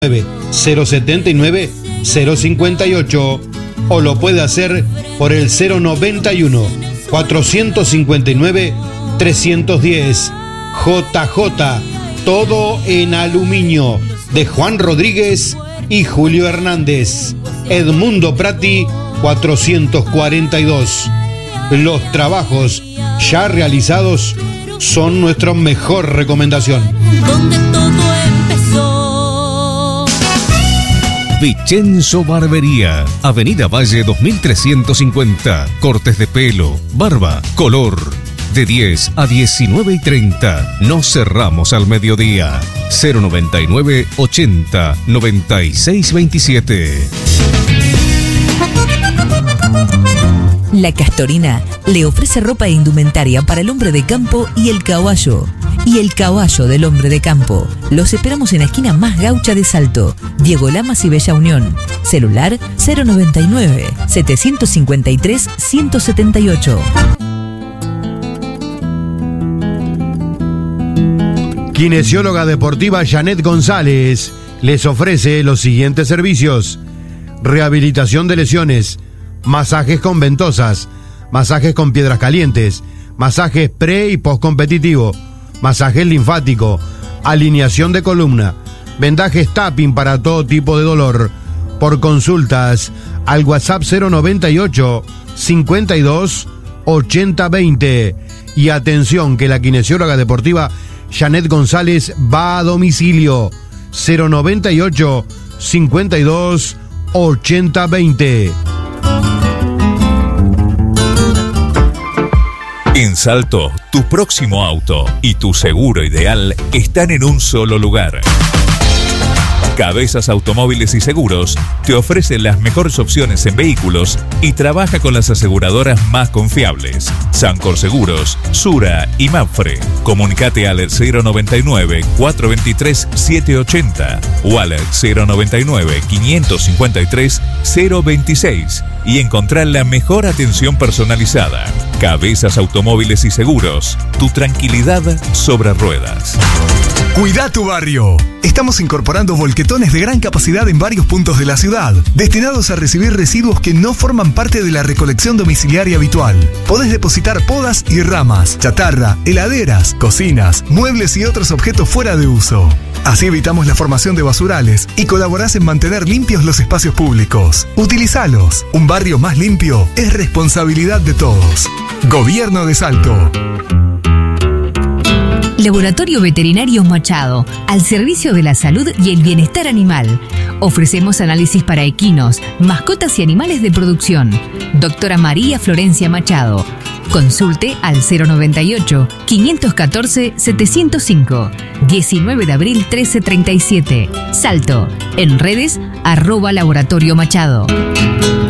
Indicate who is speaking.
Speaker 1: 079 058 o lo puede hacer por el 091 459 310. JJ, todo en aluminio, de Juan Rodríguez y Julio Hernández. Edmundo Prati 442. Los trabajos ya realizados son nuestra mejor recomendación.
Speaker 2: Donde todo empezó.
Speaker 3: Vicenzo Barbería, Avenida Valle 2350. Cortes de pelo, barba, color. De 10 a 19:30. Nos cerramos al mediodía. 099 80 96 27.
Speaker 4: La Castorina le ofrece ropa e indumentaria para el hombre de campo y el caballo. Y el caballo del hombre de campo. Los esperamos en la esquina más gaucha de Salto, Diego Lamas y Bella Unión. Celular 099 753 178.
Speaker 1: Kinesióloga deportiva Janet González les ofrece los siguientes servicios: rehabilitación de lesiones, masajes con ventosas, masajes con piedras calientes, masajes pre y post competitivo, masajes linfático, alineación de columna, vendajes tapping para todo tipo de dolor. Por consultas al WhatsApp 098 52 80 20. Y atención, que la kinesióloga deportiva Janet González va a domicilio. 098 52 80 20.
Speaker 5: En Salto, tu próximo auto y tu seguro ideal están en un solo lugar. Cabezas Automóviles y Seguros te ofrece las mejores opciones en vehículos y trabaja con las aseguradoras más confiables: Sancor Seguros, Sura y Mapfre. Comunicate al 099 423 780 o al 099 553 026 y encontrar la mejor atención personalizada. Cabezas Automóviles y Seguros, tu tranquilidad sobre ruedas.
Speaker 6: Cuida tu barrio. Estamos incorporando volquetones de gran capacidad en varios puntos de la ciudad, destinados a recibir residuos que no forman parte de la recolección domiciliaria habitual. Podés depositar podas y ramas, chatarra, heladeras, cocinas, muebles y otros objetos fuera de uso. Así evitamos la formación de basurales y colaborás en mantener limpios los espacios públicos. Utilizalos. Un barrio más limpio es responsabilidad de todos. Gobierno de Salto.
Speaker 7: Laboratorio Veterinario Machado, al servicio de la salud y el bienestar animal. Ofrecemos análisis para equinos, mascotas y animales de producción. Doctora María Florencia Machado. Consulte al 098 514 705. 19 de abril 1337. Salto. En redes @Laboratorio Machado.